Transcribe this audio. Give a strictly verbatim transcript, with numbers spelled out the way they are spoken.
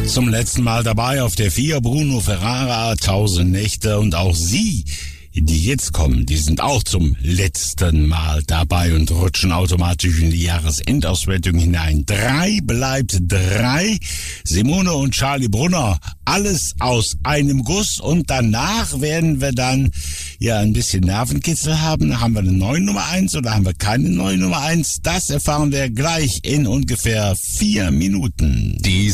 Zum letzten Mal dabei auf der vier Bruno Ferrara, Tausend Nächte, und auch Sie, die jetzt kommen, die sind auch zum letzten Mal dabei und rutschen automatisch in die Jahresendauswertung hinein. Drei bleibt drei. Simone und Charlie Brunner, alles aus einem Guss, und danach werden wir dann ja ein bisschen Nervenkitzel haben. Haben wir eine neue Nummer eins oder haben wir keine neue Nummer eins? Das erfahren wir gleich in ungefähr vier Minuten. Die